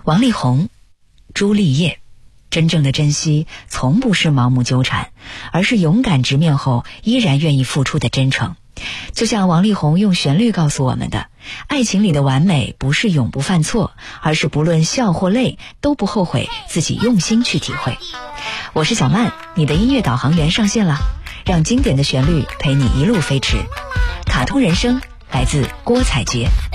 王力宏、朱丽叶，真正的珍惜从不是盲目纠缠，而是勇敢直面后依然愿意付出的真诚。就像王力宏用旋律告诉我们的，爱情里的完美不是永不犯错，而是不论笑或泪都不后悔自己用心去体会。我是小曼，你的音乐导航员上线了，让经典的旋律陪你一路飞驰。卡通人生来自郭采洁。